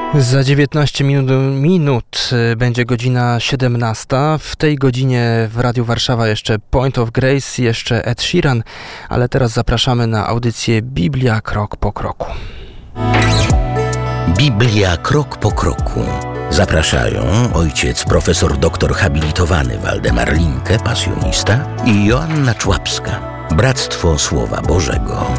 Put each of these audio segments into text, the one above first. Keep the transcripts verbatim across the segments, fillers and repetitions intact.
Za dziewiętnaście minut, minut będzie godzina siedemnasta. W tej godzinie w Radiu Warszawa jeszcze Point of Grace, jeszcze Ed Sheeran, ale teraz zapraszamy na audycję Biblia krok po kroku. Biblia krok po kroku. Zapraszają ojciec profesor doktor habilitowany Waldemar Linke, pasjonista, i Joanna Człapska, Bractwo Słowa Bożego.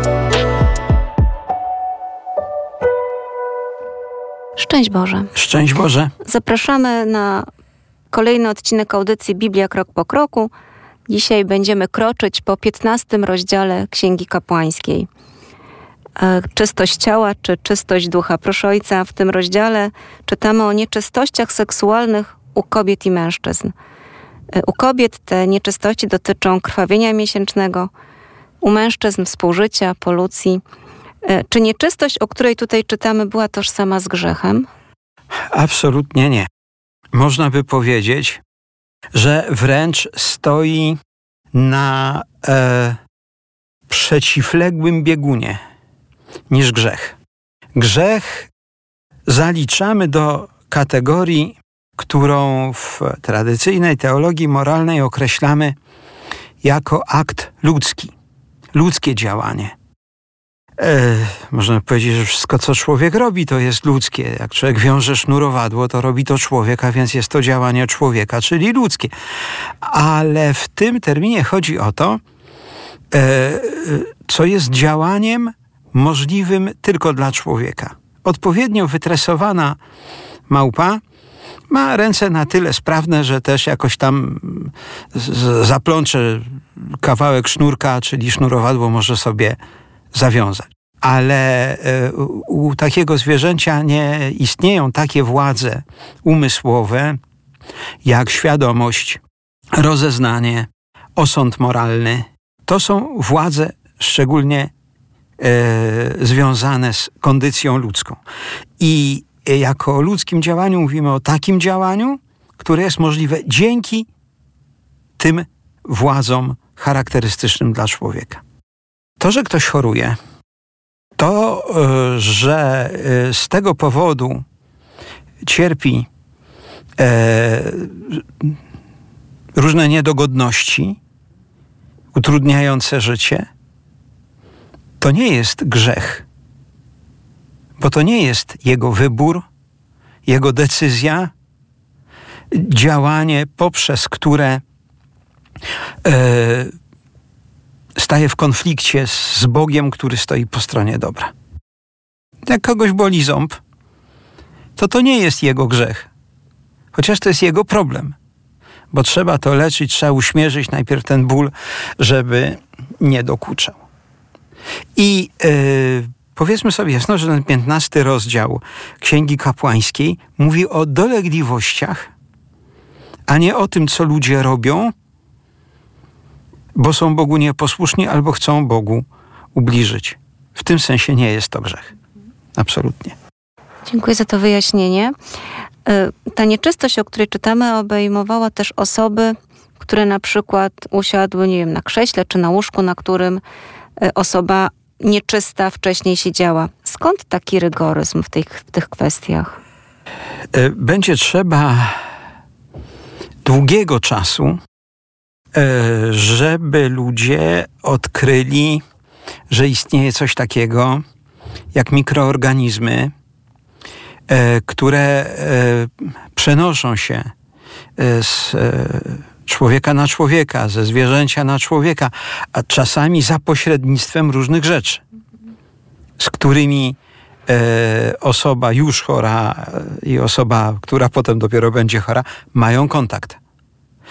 Szczęść Boże. Szczęść Boże. Zapraszamy na kolejny odcinek audycji Biblia krok po kroku. Dzisiaj będziemy kroczyć po piętnastym rozdziale Księgi Kapłańskiej. Czystość ciała czy czystość ducha. Proszę Ojca, w tym rozdziale czytamy o nieczystościach seksualnych u kobiet i mężczyzn. U kobiet te nieczystości dotyczą krwawienia miesięcznego, u mężczyzn współżycia, polucji. Czy nieczystość, o której tutaj czytamy, była tożsama z grzechem? Absolutnie nie. Można by powiedzieć, że wręcz stoi na e, przeciwległym biegunie niż grzech. Grzech zaliczamy do kategorii, którą w tradycyjnej teologii moralnej określamy jako akt ludzki, ludzkie działanie. E, można powiedzieć, że wszystko, co człowiek robi, to jest ludzkie. Jak człowiek wiąże sznurowadło, to robi to człowiek, a więc jest to działanie człowieka, czyli ludzkie. Ale w tym terminie chodzi o to, e, co jest działaniem możliwym tylko dla człowieka. Odpowiednio wytresowana małpa ma ręce na tyle sprawne, że też jakoś tam z- zaplącze kawałek sznurka, czyli sznurowadło może sobie zawiązać. Ale u, u takiego zwierzęcia nie istnieją takie władze umysłowe jak świadomość, rozeznanie, osąd moralny. To są władze szczególnie e, związane z kondycją ludzką. I jako o ludzkim działaniu mówimy o takim działaniu, które jest możliwe dzięki tym władzom charakterystycznym dla człowieka. To, że ktoś choruje, to, że z tego powodu cierpi e, różne niedogodności utrudniające życie, to nie jest grzech, bo to nie jest jego wybór, jego decyzja, działanie, poprzez które e, staje w konflikcie z Bogiem, który stoi po stronie dobra. Jak kogoś boli ząb, to to nie jest jego grzech, chociaż to jest jego problem, bo trzeba to leczyć, trzeba uśmierzyć najpierw ten ból, żeby nie dokuczał. I yy, powiedzmy sobie jasno, że ten piętnasty rozdział Księgi Kapłańskiej mówi o dolegliwościach, a nie o tym, co ludzie robią, bo są Bogu nieposłuszni albo chcą Bogu ubliżyć. W tym sensie nie jest to grzech. Absolutnie. Dziękuję za to wyjaśnienie. Ta nieczystość, o której czytamy, obejmowała też osoby, które na przykład usiadły, nie wiem, na krześle czy na łóżku, na którym osoba nieczysta wcześniej siedziała. Skąd taki rygoryzm w tych, w tych kwestiach? Będzie trzeba długiego czasu, żeby ludzie odkryli, że istnieje coś takiego jak mikroorganizmy, które przenoszą się z człowieka na człowieka, ze zwierzęcia na człowieka, a czasami za pośrednictwem różnych rzeczy, z którymi osoba już chora i osoba, która potem dopiero będzie chora, mają kontakt.